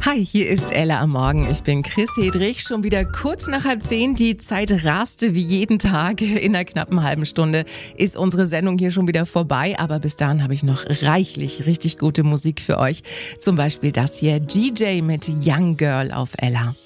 Hi, hier ist Ella am Morgen. Ich bin Chris Hedrich, schon wieder kurz nach 9:30. Die Zeit raste wie jeden Tag. In einer knappen halben Stunde ist unsere Sendung hier schon wieder vorbei. Aber bis dahin habe ich noch reichlich richtig gute Musik für euch. Zum Beispiel das hier, GJ mit Young Girl auf Ella.